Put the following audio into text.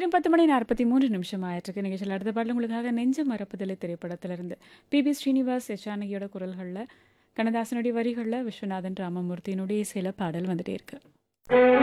நேரம் 10:43 ஆயிட்டிருக்கு. நிகழ்ச்சியில் அடுத்த பாடல் உங்களுக்காக நெஞ்ச மறப்பதில்லை திரைப்படத்திலிருந்து பி ஸ்ரீனிவாஸ் எச்சானகியோட குரல்களில் கண்ணதாசனுடைய வரிகளில் விஸ்வநாதன் ராமமூர்த்தியினுடைய இசையில் பாடல் வந்துட்டே இருக்கு.